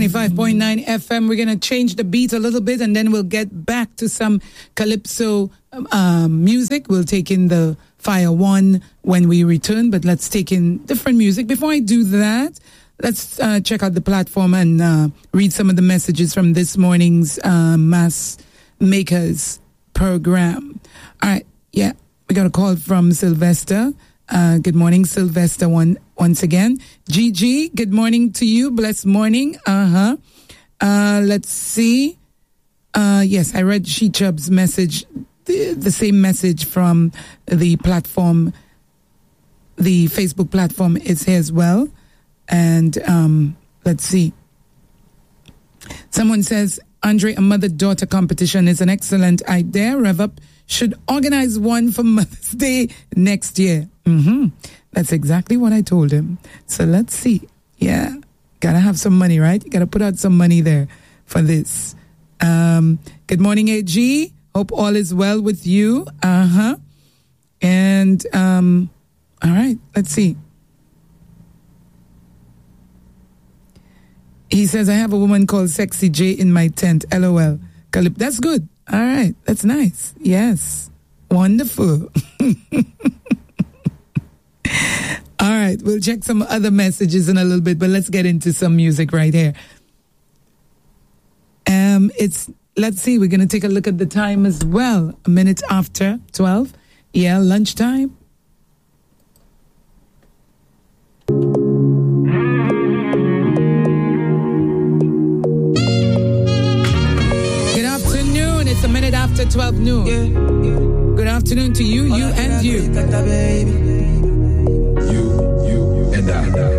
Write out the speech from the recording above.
95.9 FM. We're going to change the beat a little bit and then we'll get back to some calypso music. We'll take in the Fire One when we return, but let's take in different music. Before I do that, let's check out the platform and read some of the messages from this morning's Mass Makers program. All right, yeah, we got a call from Sylvester. Good morning, Sylvester, once again. Gigi, good morning to you. Blessed morning. Let's see. Yes, I read She Chubb's message, the same message from the platform, the Facebook platform is here as well. And let's see. Someone says, Andre, a mother-daughter competition is an excellent idea. Rev Up should organize one for Mother's Day next year. That's exactly what I told him. So let's see. Yeah, gotta have some money, right? You gotta put out some money there for this. Good morning, AG. Hope all is well with you. And all right, let's see. He says, I have a woman called Sexy J in my tent. LOL. That's good. All right. That's nice. Yes. Wonderful. All right. We'll check some other messages in a little bit, but let's get into some music right here. Let's see. We're going to take a look at the time as well. A minute after 12. Yeah, lunchtime. It's a minute after 12 noon. Good afternoon to you, you and you. You and I.